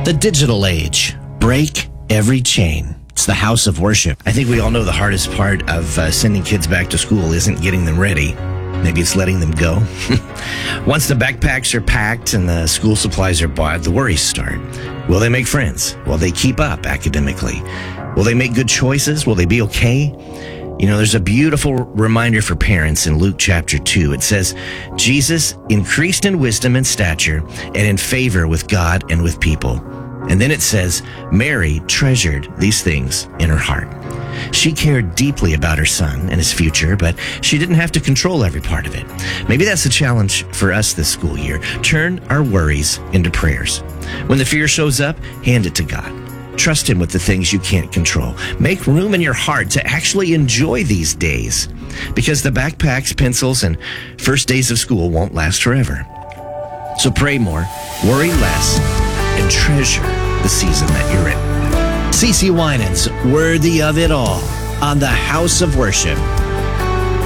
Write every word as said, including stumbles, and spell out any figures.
The digital age. Break every chain. It's the house of worship. I think we all know the hardest part of uh, sending kids back to school isn't getting them ready. Maybe it's letting them go. Once the backpacks are packed and the school supplies are bought, the worries start. Will they make friends? Will they keep up academically? Will they make good choices? Will they be okay? You know, there's a beautiful reminder for parents in Luke chapter two. It says, Jesus increased in wisdom and stature and in favor with God and with people. And then it says, Mary treasured these things in her heart. She cared deeply about her son and his future, but she didn't have to control every part of it. Maybe that's the challenge for us this school year. Turn our worries into prayers. When the fear shows up, hand it to God. Trust him with the things you can't control. Make room in your heart to actually enjoy these days, because the backpacks, pencils, and first days of school won't last forever. So pray more, worry less, and treasure the season that you're in. CeCe Winans, Worthy of It All, on the House of Worship.